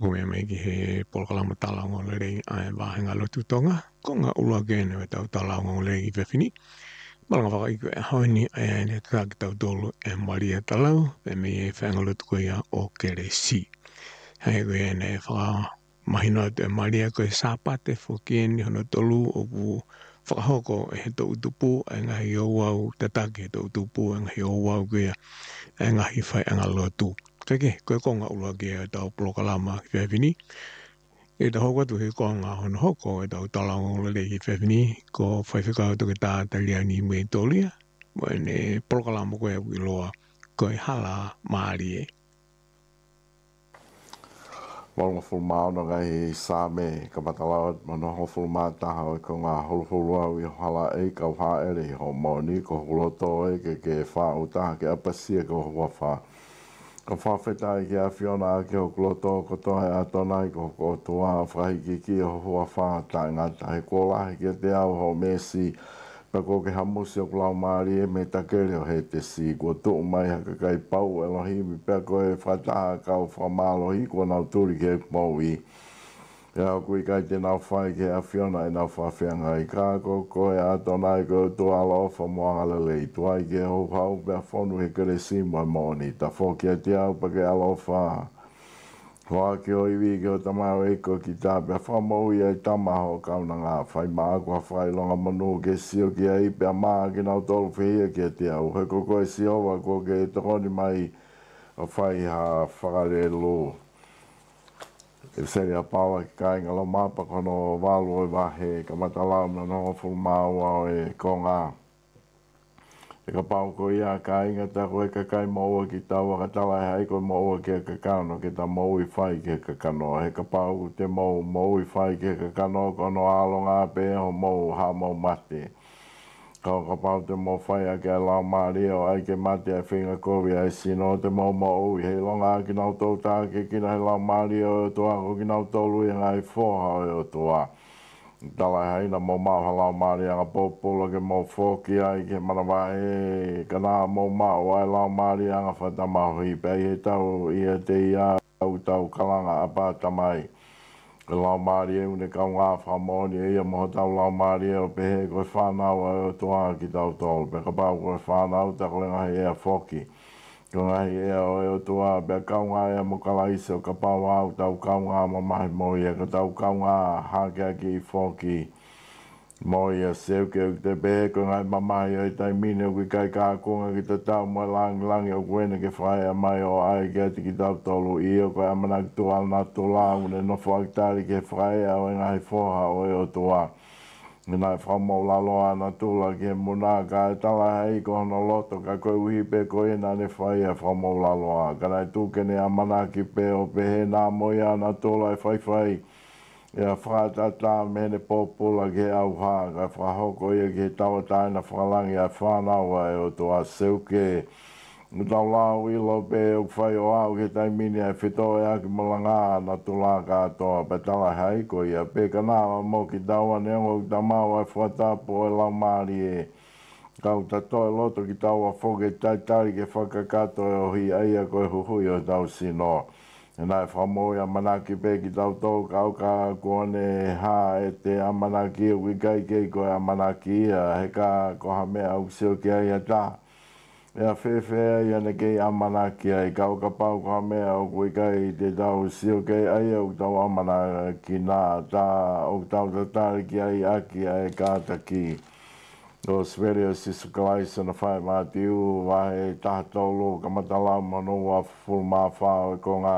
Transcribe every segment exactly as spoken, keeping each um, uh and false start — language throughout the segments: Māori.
me mai ki he polkalama talango le rei ai wahenga lotu tonga, ko ngā ula gene we tau talango le i whewhini. Malanga waka iku e haoni ai ai ne tāki tau tolu e maria talau, e me e whenga lotu ko ia o kere si. Hei koe e ne whaka mahina tu e maria koe sāpate whoki ni hono tolu o ku whakahoko e he tau utupu, e ngahi o wau tataki he tau utupu, e ngahi o wau koe e ngahi whai anga lotu. Kake, koe konga ula ki e tau polokalama ki whewhini. E ta hoko atu he konga hono hoko e tau talango le ki whewhini, ko whaiwhikau toke tā talia ni mei tolia, mo e ne polokalama koe au i loa, koe hala maari e. Mga fulmao na ngai sa me ka matalaw mano ho fulma ta ha ko nga hol fulwa wi hala e ka ha ere ho mo ni ko loto e ke ke fa uta ke apasia ko wa fa ko fa feta ke a fiona ke o loto ko to a tona ko ko to a fa ki ki ho wa fa ta nga ta ko la ke te au ho mesi pa ko ke hamusi o klau maari e me takere o he te si ko tu mai haka kai pau e lohi mi pia ko e whataha ka o whamalo hi ko nau turi ke mau i e au kui kai te nau whai ke a whiona e nau whawhianga i ka ko ko e ato nai ko tu ala o whamoanga le lei tu ai ke hau hau pia whonu he kere si mai moni ta whoki a te au pa ke ala o wha Hoa ke o iwi ke o tamau e ko ki tā pia whamau i ai tamaho kauna ngā whai maa kua whai longa manu ke sio ki ai pia maa ki nau tolu whihia ki te au. He ko koe si owa ko ke tokoni mai o whai ha whakare lo. E seri a pawa ki kai ngalo mapa kono walu o wahe ka matalau na no fulmau au e ko ngā. E ka pau ko ia ka inga ta koe ka kai maua ki taua ka tala e hai koe maua ki ka kano ki ta mau i whai ki ka kano. He ka pau te mau mau i whai ki ka kano kono alo ngā pe ho mau ha mau mate. Ka ka pau te mau whai a ki a lau maari o ai ke mate a whinga kovi ai sino te mau mau i hei longa ki nau tau tā ki kina he lau maari o toa ko ki nau tau lui ngai whoha o toa. Tala hai na mo mau halau maari anga popolo ke mo foki ai ke manawa e kana mo mau ai lau maari anga whata mahu i pe he tau i e te ia au tau kalanga apa tamai. Ke lau maari e une kau ngā whamoni e ia moho tau lau maari e o pe he koe whanau e o toa ki tau tolu. Pe ka pau koe whanau ta kolenga he ea foki. Ko ngai e o e o tua bea kaunga e mo kalaise o ka pau au tau kaunga ma mahi mo ia ka tau kaunga hake ki i whoki mo ia seu ke o te behe ko ngai ma mahi o i tai mine o ki kai ka kunga ki te tau mo langi langi o kuene ke whae a mai o ai ke ati ki tau tolu i o koe amana ki tua na tula une no whaktari ke whae a o e ngai whoha o e o tua. Ngai whamau laloa na tula ki he muna ka e tala hei ko hono loto ka koe uhi pe ko e nane whai e whamau laloa. Ka nai tūkene a mana ki pe o pe he nā moia na tula e whai whai. E a whātata mene pōpula ki he au hā ka whahoko ia ki he tawa taina whakalangi a whanau e o toa seuke. Tau lau i lo pe o whai o au ke tai mini ai whito e aki molanga na tula katoa pe tala hei ko ia pe ka nāwa mo ki taua neongo ki tamau ai whatapo e lau maari e kau tato e loto ki taua whoke tai tari ke whakakato e o hi aia koe huhui o tau sino. E nai whamoi a manaki pe ki tau tau kau ka kuone ha e te a manaki o ki kai kei koe a manaki ia he ka koha mea au seo ki aia tā. E a whewhea i ane kei amana ki ai kau ka pau ka mea o kui kai te tau sio kei ai au tau amana ki nā tā o tau tatari ki ai aki ai kāta ki. O Sverio Sisukalaisa na whae mātiu wahe tātolo ka matalau manoa fulma whao e ko ngā.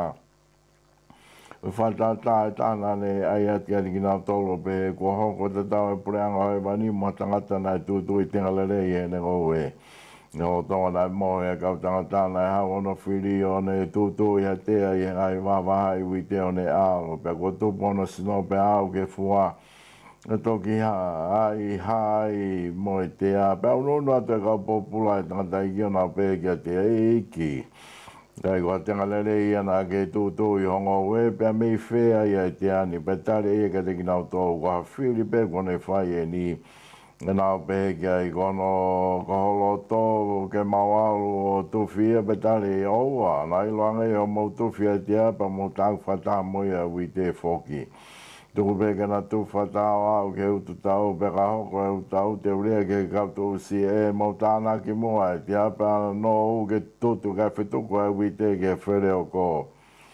E whatata e tāna ne ai ati ati ki nā tolo pe kua hoko te tau e pureanga hoi wani mo tangata nai tūtui tingalerei e ne goe. No tonga nai mohe a kau tangata nai hau ono whiri o ne tūtū i hatea i ngai wawaha i wite o ne ao. Pea kua tupo ono sino pe ao ke fua. E toki ha ai hai mo i te a. Pea ununu atu e kau popula e tangata i kiona pe ki a te eiki. Kai kua tenga lere i ana ke tūtū i hongo ue pea mei whea i a te ani. Pea tare e ka te kinau tō kua whiri pe kone whai e ni. Nā pe kia i kono koholoto ke maualu o tufia betali oua. Nā iloanga i o mau tufia tia pa mau tau whata moia ui te whoki. Tuku pe kena tu whata au ke utu tau pe ka hoko e utau te uria ke kautu si e mau tāna ki mua e tia pa no u ke tutu ka whituku e ui te ke where o ko.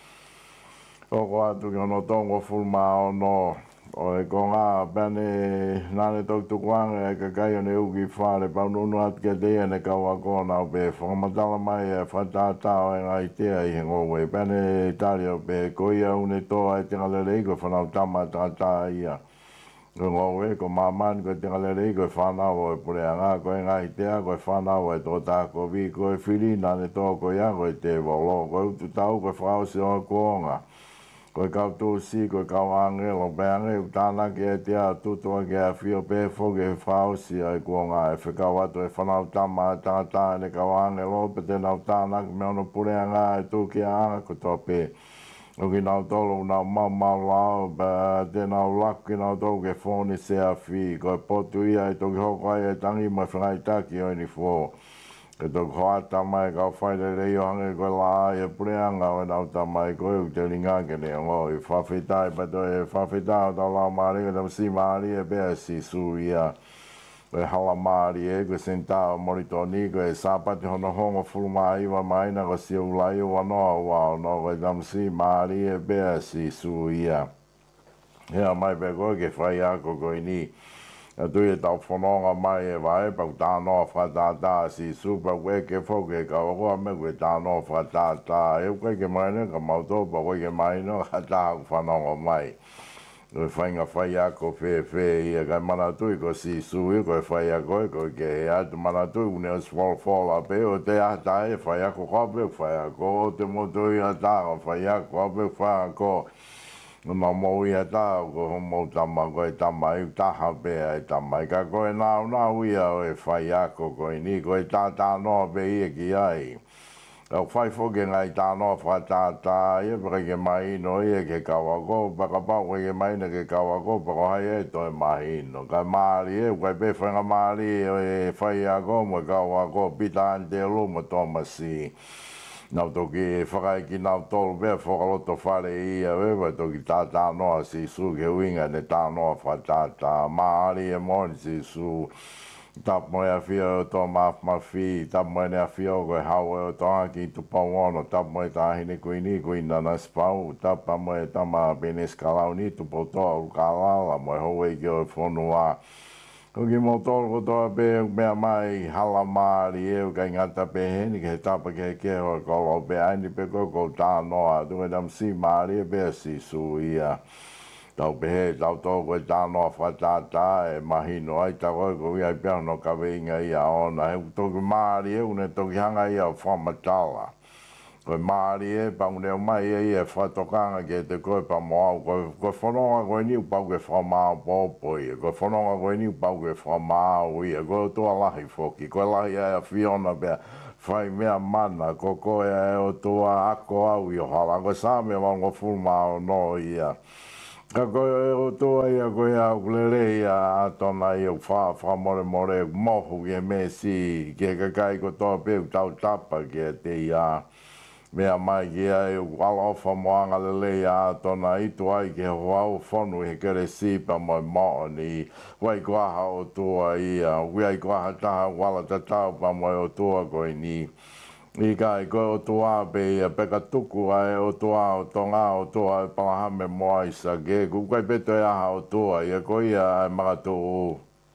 O ko atu ki ono tongo fulma o no. O e ko ngā pēne nāne tau tukuanga e ka kai o ne uki whāre pau nunu atu ke te ne kaua kōna o pe whakamatala mai e whatātao e ngai tea i hengo we pēne tari o pe koia une toa e tinga lere iko whanau tama tātā ia. Ko ngō we ko māmani ko tinga lere iko e whanau o e pure a ngā ko e ngai tea ko e whanau e tō tā ko vi ko e whiri nāne toa ko ia ko e te wolo ko e utu tau ko e whausi o kuonga. Ko kau tu si ko kau angelo bange utana ke tia tutu ke afio pe fo ke fao si ai ko nga e fika wato e fana tama ta ta ne kau angelo pe te na utana me ono pure nga e tu ke anga ko tope o ki na tolo na mama la ba te na lak ki na to ke fone se afi ko potu ia e to ke hoko ai tangi ma fai ta ki o ni fo e tō koata mai ka whaere reo hange koe la e pureanga o nau ta mai koe u te ringa ke ne ngō i whawhetai pato e whawhetai o tau lau maari e tau si maari e bea si su ia koe hala maari e koe sentao moritoni koe sāpati hono hongo fulma iwa maina ko si ulai o wanoa wao no koe tau si maari e bea si su ia hea mai pe koe ke whai ako koe ni a tu e tau whanonga mai e wae, pau tānoa whatātā si supa koe ke whoke ka wakoa me koe tānoa whatātā. E koe ke maina ka mauto, pa koe ke maina ka tāku whanonga mai. Koe whainga whai ako whē whē ia kai mana tui ko si sui, koe whai ako e koe ke he atu mana tui une o small fall a pe o te ata e whai ako kape whai ako, o te motu i a tāka whai ako kape whai ako. No ma mo ia ta ko mo tama ko e tama i taha pe e tama i ka ko e nau nau ia o e whai ako ko i ni ko e tā tā noa pe ia ki ai. Au whai whoke ngai tā noa wha tā tā ia paka ke mai no ia ke kawa ko paka pau koe ke mai na ke kawa ko paka hai e to e mahi no. Ka maari e koe pe whainga maari o e whai ako mo e kawa ko pita ante lu mo tomasi. Nau toki e whakai ki nau tolu pia whakaloto whare ia wewa toki tā tā noa si su ke winga ne tā noa wha tā tā maari e moni si su tap moe a whia o tō maf mawhi tap moe ne a whia o koe hau e o tō aki tu pau ono tap moe tā hine kui ni kui nana spau tap pa moe tama penes kalau ni tu pau tō au ka lala moe hoe ki o e whonua. Ko ki mo tōru ko tōa pe mea mai hala maari e o kai ngata pe heni ke he tapa ke he ke hoa kolo pe aini pe koko tā noa tu e tam si maari e pe si su ia tau pe he tau tō koe tā noa whatātā e mahino ai ta koe ko ia i pia no ka weinga ia ona he toki maari e une toki hanga ia o whamatala koe maari e paune o mai e ia whatokanga ke te koe pa moau koe koe whanonga koe niu pau ke whamao pōpoi koe whanonga koe niu pau ke whamao ia koe tua lahi whoki koe lahi ai a Fiona pia whai mea mana ko koe e o tua ako au i o hala koe sāme wango fulmao no ia ka koe e o tua ia koe au kulere ia atona i o wha wha more more mohu ke me si ke kakai ko toa peu tau tapa ke te ia mea mai ki ai o wala ofa moanga lele a tona i tu ai ke hoau whonu he kere sipa moi moa ni wai kuaha o tua ia wai kuaha taha wala tatau pa moi o tua koe ni i kai koe o tua pe ia peka tuku ai o tua o tonga o tua e palahame moa i sa ke ku kai peto e aha o tua ia koe ia ai magatu u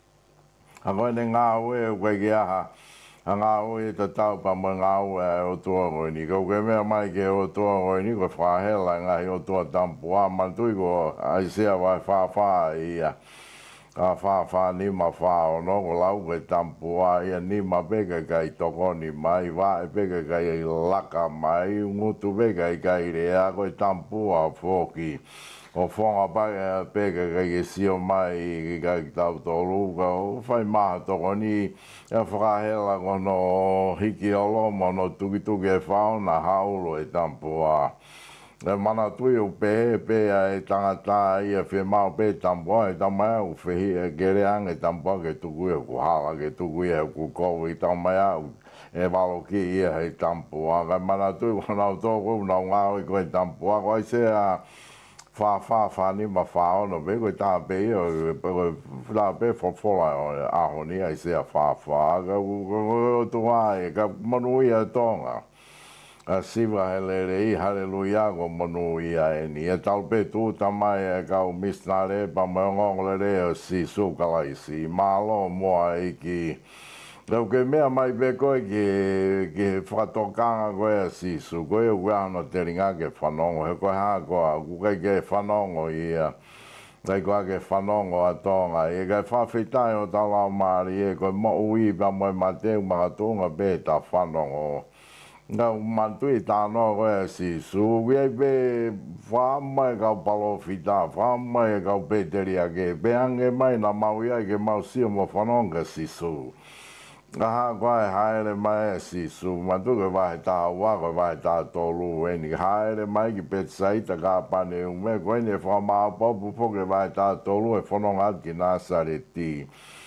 a koe ne ngā ue koe ki aha a ngā ui ta tau pa mo ngā ui o tua ngoi ni. Kau ke mea mai ke o tua ngoi ni, koe whahela ngahi o tua tampua. Man tui ko aisea vai whawha ia. Ka whawha ni ma wha o no, ko lau koe tampua ia ni ma peka kai toko ni mai. Wa e peka kai laka mai, ngutu peka kai rea koe tampua whoki. O whonga pai peka kai ke sio mai ki kai tau tolu, ka o whai maha toko ni, e whakahela kono hiki olo, mono tuki tuki e whao na haulo e tampua. Le mana tui o pe pe ai tangata ia fe mau pe tampo e tamai o fe e gere ang e tampo ke tuku e ku hala ke tuku e ku ko i tamai au e valo ki ia he tampo a ka mana tui wana o toko na ngau i ko e tampo a ko se a fa fa fa ni ma fa o no be ko ta pe o ko la pe fo fo la a ho ni ai se a fa fa ka ko to ai ka manu ia tonga a siva hele rei haleluia go monu ia e ni e tal pe tu tamai e ka o misnare pa mongo le re o si su kala i si malo mo ai ki Lau ke mea mai pe koe ke ke whakatokanga koe a si su koe o kua no te ringa ke whanongo he koe haa koa kukai ke whanongo ia Dai koa ke whanongo a tonga e kai whawhitai o tala maari e koe mo ui pa moe mateu makatunga pe ta whanongo Ngau mantui tāno koe si su Wiei pe whaamai kau palo whita Whaamai kau pe teria ke Pe ange mai na mau iai ke mau sio mo whanonga si su Aha koe haere mai si su Mantu koe wahe tā ua koe wahe tā tolu Eni haere mai ki pe saita ka pane ume Koe ne whamaa popu po ke wahe tā tolu E whanonga ki nāsare ti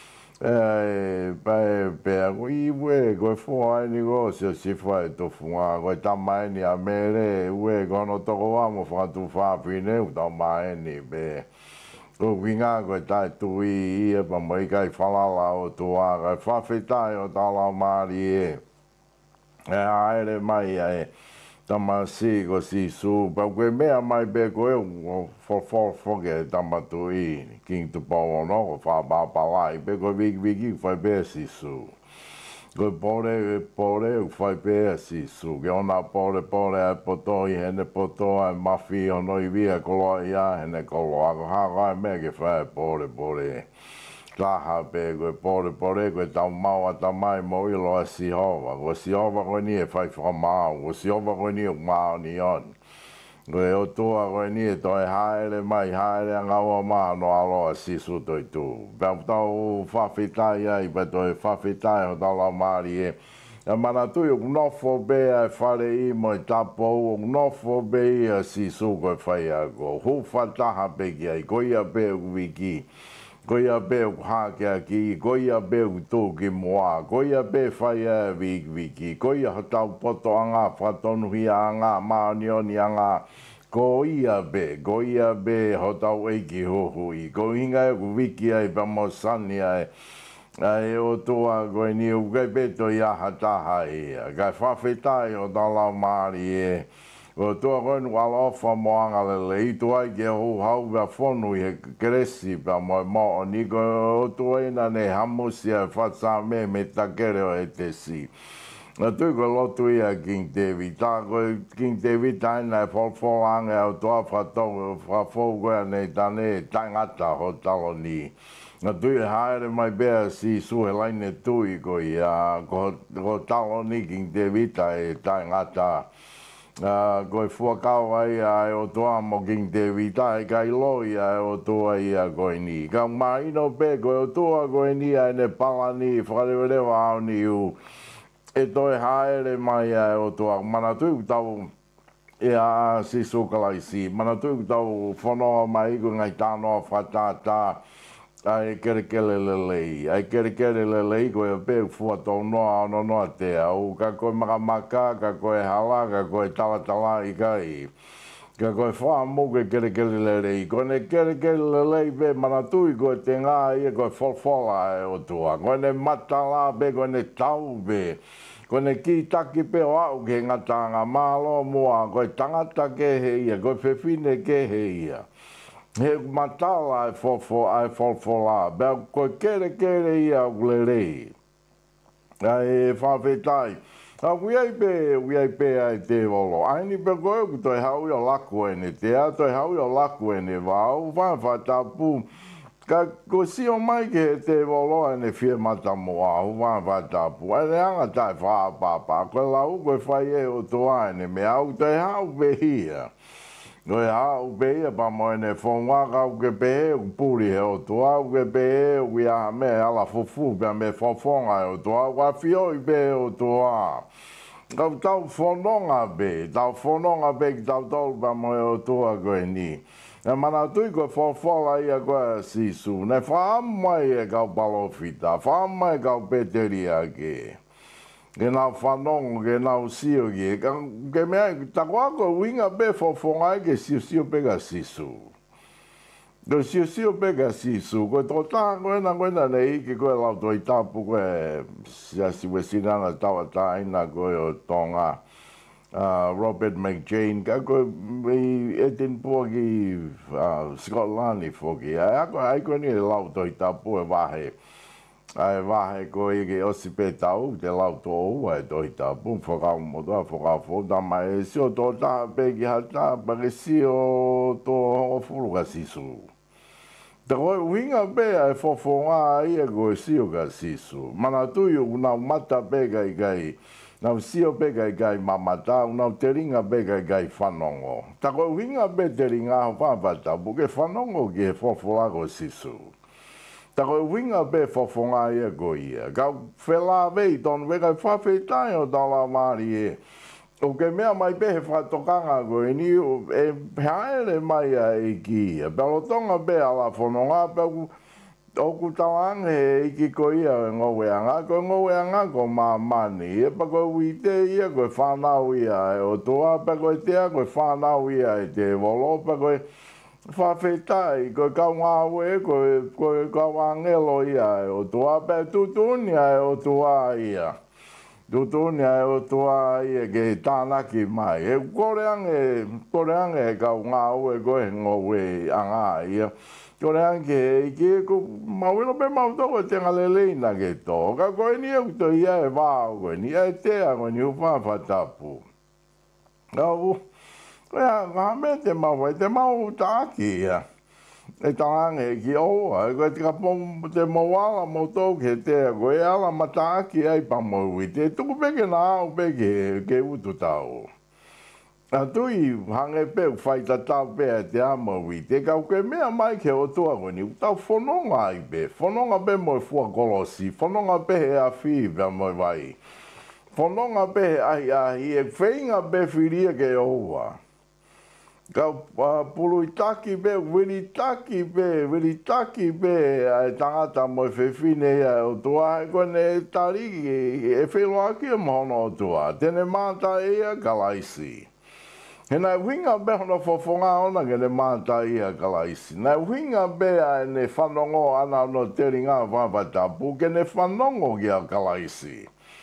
E pe pe i we go fo ai ni go se si fa to funga go ta mai ni a mere we go no to go amo fa tu fa pine u ta mai ni be o winga go ta tu i e pa mai kai fa la la o to a ga fa fita o ta la mari e e ai le mai e tama si go si su pa que mea mai be go e for for forget tama tu i king tu pa no fa ba pa lai be go big big fa be si su go pore pore fa be si su ge ona pore pore a poto i hene poto a mafi ono i via kolo ia hene kolo a ha ga me ge fa pore pore Taha pe koe pore pore koe tau maua ta mai mo i loa si hova. Ko si hova koe ni e whai whamau. Ko si hova koe ni o mao ni on. Koe o tua koe ni e toi haere mai haere a ngaua maa no aloa si su toi tu. Pau tau whawhitai ai pa toi whawhitai o tau lau maari e. A mana tui o nofo be a whare i mo i tapo o nofo be i a si su koe whai a ko. Hu whataha pe ki ai koe a pe u wiki. Koia be o hake ki, koia be o tō ki moa, koia be whai a wiki wiki, koia hatau poto anga, whatonu hi anga, maonioni anga, koia be, koia be hatau eiki hohui, ko hinga e ku wiki ai pa mo sani ai, ai o toa koe ni u kai beto i aha taha ia, kai whawhetai o talau maari e, o toa koe nu ala ofa moanga le le i toa ke ho hau wa fonu i he kresi pa mo mo o ni ko o toa ina ne hamusi a whatsa me me takere o e te si. Na tui ko lotu i a King David, tā koe King David taina e wholwholange au toa whatau whafou koe nei tane tangata ho talo ni. Na tui e haere mai bea si suhe laine tui ko i a ko talo ni King David e tangata. Uh, koe fuakau ai ai o toa mo King David ai kai loi ai o toa ia koe ni. Ka maino pe koe o toa koe ni ai ne pala ni whakarewerewa au ni u. E toi haere mai ai o toa mana tui tau e a si sukalaisi. Mana tui tau whanoa mai ko ngai tānoa whatata. Ai kere kere le lei, ai kere kere le lei koe pe fua tau noa ono noa te au, ka koe makamaka, ka koe hala, ka koe talatala i kai. Ka koe wha muke kere kere le lei, koe ne kere kere le lei pe manatui koe te ngā ia koe wholwhola e o tua, koe ne matala pe, koe ne tau pe, koe ne ki taki pe o au ke ngatanga malo mua, koe tangata ke he ia, koe whewhine ke he ia. He matala ai fofo ai fofola be ko kere kere ia glerei ai fa vetai a wiai be wiai be ai te volo ai ni pe ko to hau yo laku ene te a to hau yo laku ene va u va fa tapu ka ko si o mai ke te volo ene fie mata mo a u va va tapu ai anga tai fa pa pa ko la u ko fa e o to ane me au te hau be hia Noi hau beia pa moe ne whonga au ke pe u puri he o toa au ke pe u ia me ala fufu pe me whonga o toa wa fio i pe o toa. Kau tau whanonga be, tau whanonga be ki tau tau pa mo e o tua koe ni. E mana tui koe whawhala ia koe sisu. Ne whaamai e kau palofita, whaamai e kau peteri ake. Ke nau whanongo, ke nau sio ki. Ke mea, tako ako winga be whawhonga e ke sio sio peka sisu. Ko sio sio peka sisu. Koe tō tā koe na koe na nei ke koe lau toi tapu koe sia siwe sinana tawa tā ina koe o tonga. Uh, Robert McJane, ka koe i Edinburgh ki uh, Scotland i whoki. Ai ako ai koe ni lau toi tapu e wahe. Ai wahe koe i ke osi pe tau, te lau tō ua e toi tapu. Whakau mo toa, whakau fō, ta mai e sio tō tā pe ki hata, pa ke sio tō hongo furu ka sisu. Te koe winga pe ai whawhonga ai e koe sio ka sisu. Mana tui u nau mata pe kai kai. Nau sio pe kai kai mamata, nau te ringa pe kai kai whanongo. Ta koe winga pe te ringa ho whawata, buke whanongo ki he whawholako sisu. Ta koe winga pe whawhonga ia ko ia. Kau whela vei ton wekai whawhetai o tala maari e. O ke mea mai pe he whatokanga koe ni, e haere mai a e ki ia. Pelotonga pe ala whanonga, pe oku talang he iki ko ia ngowe anga, ko ngowe anga ko mamani, e pa ko wite ia ko whanau ia e o toa, pa ko tea ko whanau ia e te volo, pa ko whawhetai, ko kau ngāwe, ko kau angelo ia e o toa, pa tutunia e o toa ia. Tutunia e o toa ia ke tānaki mai, e koreange, koreange kau ngāwe ko e ngowe anga ia. Ko re anke ke ko mawelo pe mau to te ngalele na ke to ka ko ni e to ia e va ko ni e te a ko ni fa fa tapu ka u ya ga me te mau te mau ta ki ya e ta ange ki o ko te ka pom te mo ala mo to ke te ko e ala mata ki ai pa mo wi te tu pe ke na u pe ke ke u tu tau. A tui hange pe whai ta tau pe a te amawi, te kau ke mea mai ke o tua ngoni, tau whanonga ai pe, whanonga pe moi fua kolosi, whanonga pe he a whiwa moi vai, whanonga pe he ai ahi, e whainga pe whiria ke oua. Kau uh, pului taki pe, wiri taki pe, wiri taki pe, ai tangata moi whewhine ia o tua, e kone tariki, e wheloaki e mohono o tua, tene māta ia kalaisi. He nai winga be hono whawhonga ona ke ne māta ia kalaisi. Nai winga be a ne whanongo ana no te ringa whawatapu ke ne whanongo ki a kalaisi.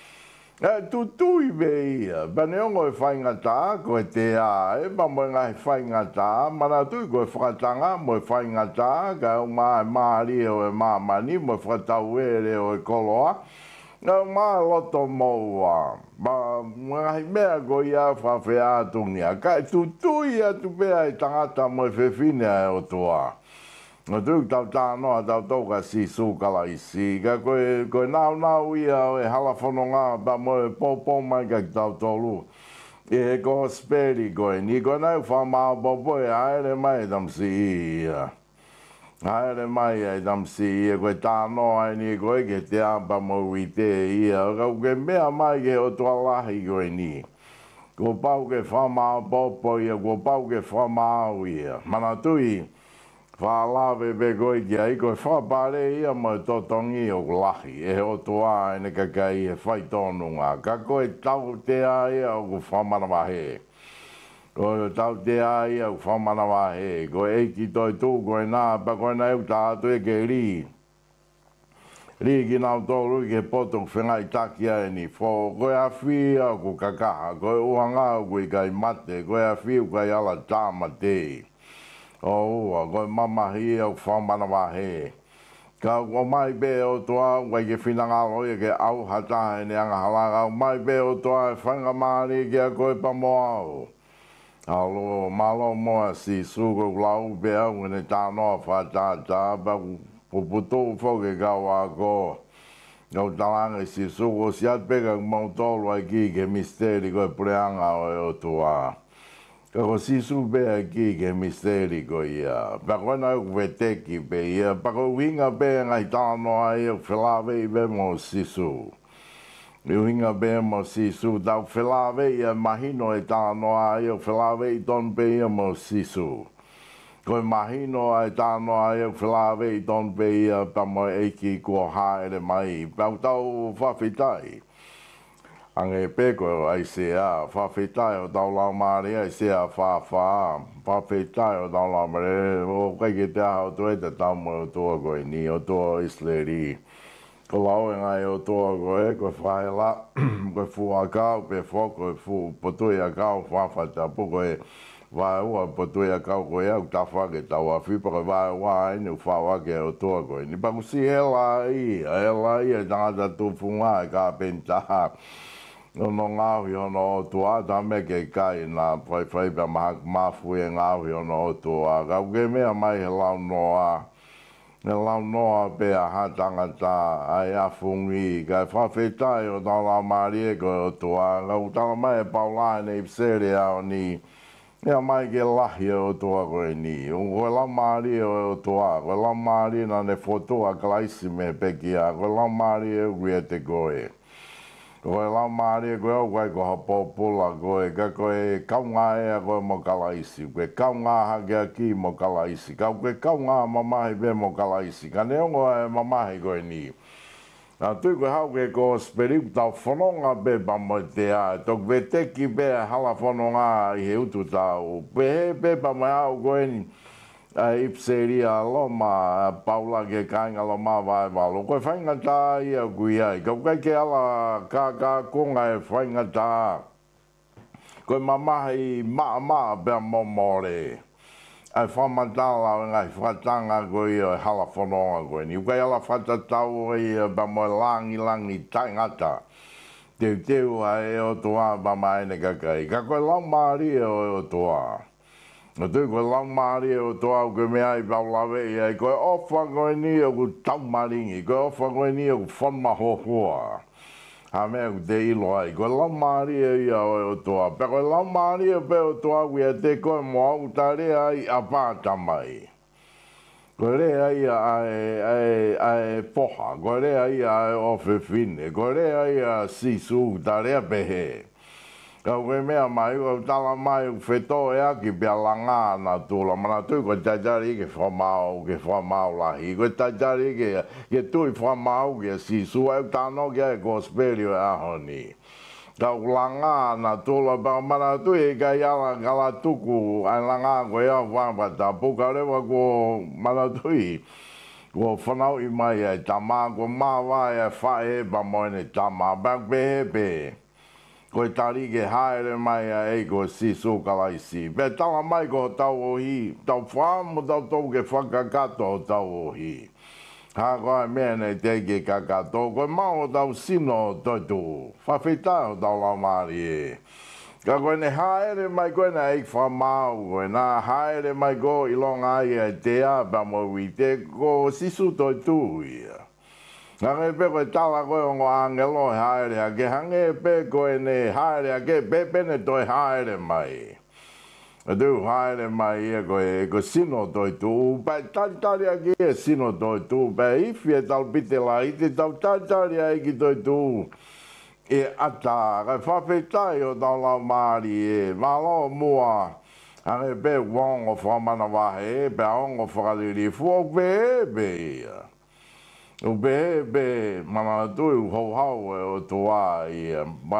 E tutui be ia, bane ongo e whaingata, ko e te a, e ba mo ngai whaingata, mana tui ko e whakatanga, mo e whaingata, ka o maa e maari o e maamani, mo e whakatau ere o e koloa, Ngā mā loto moua, ma ngai mea ko ia whawhea atungia, kai tutui atu pea i tangata mo e whewhine e o toa. Ngā tūk tau tānoa tau tauka si sūkala isi, ka koe, koe nau nau ia o e halafononga, pa mo e pōpō mai ka ki tau tolu. E he ko speri koe, ni koe nau whamao popo e aere mai tamsi ia. Haere mai ai tamsi ia koe tānoa ai ni koe ke te apa mo wite ia. Kau ke mea mai ke o tua lahi koe ni. Ko pau ke whamao popo ia, ko pau ke whamao ia. Mana tui, whaalawe pe koe ki ai koe whapare ia mo totongi o lahi. E o tua ai ne kakai e whaitonunga. Ka koe tau te ia o ku whamanawahe. Ko tau te ai au whamanawa he, ko eiki toi tū koe nā, pa koe nā eu tātu e ke ri. Ri ki nau tōru ke poto whengai takia e ni, fo koe a whi au ku kakaha, koe uanga au kui kai mate, koe a whi au kai ala tāma te. O ua, koe mamahi au whamanawa he. Ka o mai be o toa, wai ke whinanga loia ke au hata e ne anga halanga, o mai be o toa e whanga maari ke a koe pa mo au. Alo malo moa si suko lau pe au ne tanoa whatata pa puputo whoke kawa ko. Ngau talanga si suko si atpeka mautolo ai ki ke misteri ko e preanga o e o tua. Kako si supe ai ki ke misteri ko ia. Pa koe na eu veteki pe ia. Pa koe winga pe ngai tanoa ia whilawe i be mo si su. Miuhinga be mo sisu tau whelawe ia mahino e tā noa ia whelawe i ton pe ia mo sisu. Koe mahino ai tā noa ia whelawe i ton pe ia pa mo eiki kua haere mai. Pau tau whawhitai. Ange pe koe ai se a whawhitai o tau lau maari ai se a whawha. Whawhitai o tau lau maari o kai ke te aho tu e te tau mo o tua koe ni o tua isleri. Ko lau e ngai o toa koe, koe whaela, koe fua kau, pe fo, koe fu potui a kau, whawhata, po koe vai ua potui a kau koe au tawhake tau a whipa koe vai ua aini u whawake o toa koe. Ni paku si hela i, hela i e tangata tufunga e ka pentaha. No no ngāhui ono o toa, ta me ke kai na whai whai pa mafu e ngāhui ono o toa. Kau ke mea mai he lau noa. Ne lau noa pe a hatangata ai a fungi, kai whawhetai o tau lau maari e koe o toa, kau tala mai e paulai nei psere ao ni, ea mai ke lahi o toa koe ni, o koe lau maari o toa, koe lau maari na ne fotoa klaisi me pekia, koe lau maari e ui te koe. Koe lau maari e koe au koe koha popula koe, ka koe kaunga ea koe mo kalaisi, koe kaunga hake a ki mo kalaisi, ka koe kaunga mamahi pe mo kalaisi, ka neongo e mamahi koe ni. Nā tui koe hau ke ko speriku tau whanonga pe pa mo te a, tok pe teki pe hala whanonga i he utu tau, pe he pe pa mo hau koe ni, a ipseria loma paula ke kainga loma vai valo ko fainga ta ia guia ko kai ke ala ka ka konga e fainga ta ko mama i ma ma be momore ai fama ta la ngai fatanga ko i hala fononga ko ni ko ala fata tau i ba mo langi langi tangata te te ai o toa ba mai ne ka kai ka ko la mari o toa. No tui koe lau maari o toa au koe mea i paulawe i ai koe ofa koe ni o ku tau maringi, koe ofa koe ni o ku whanma hohoa. Ha mea ku te ilo ai, koe lau maari i o toa, pe koe lau maari o pe o toa au ia te koe mo au ta rea ai a pāta mai. Koe rea ai a e poha, koe rea ai a e ofe fine, koe rea ai a sisu ta rea pehe. Kau koe mea mai, kau tala mai u wheto e aki pia langa na tūla. Mana tui koe taitari ke whamau, ke whamau lahi. Koe taitari ke, ke tui whamau ke sisu, au tāno ke e kosperio e ahoni. Kau langa na tūla, pa mana tui e kai ala kala tuku, ai langa koe au whampata. Puka rewa ko mana tui, ko whanau i mai e tama, ko mawa e whae pa moene tama, pa pehe pehe. Koe tari ke haere mai a e ko sisu kalaisi. Pe tala mai ko tau o hi, tau whaamu tau tau ke whakakato o tau o hi. Ha koe mea nei te ke kakato, koe mao tau sino o toitu. Whawhitai o tau lau maari e. Ka koe ne haere mai koe na eik whamau, koe na haere mai ko ilonga ai e te a pa mo wite ko sisu toitu ia. Hange pe koe tala koe o ngā angelo e haere a ke hange pe koe ne haere a ke pe pene toi haere mai. E tu haere mai e koe e ko sino toi tu, pa tari tari a ke e sino toi tu, pa ifi e tal pite la iti tau tari tari a iki toi tu. E ata, kai whawhetai o tau lau maari e, malo mua, hange pe wong o whamana wahe, pe aongo whakariri fuo pe e pe ia. O be be mana tu ho hau e o toa i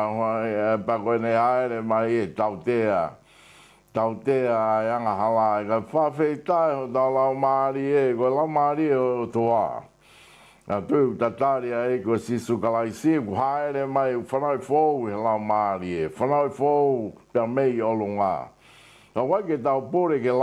ma pa koe ne haere mai e tautea tautea e anga hala e ka whawhetai o tau lau maari e koe lau maari e o toa na tu tatari e ko sisu kalaisi ku haere mai whanau fōu e lau maari e whanau fōu pia mei o lunga ka wai ke tau pore ke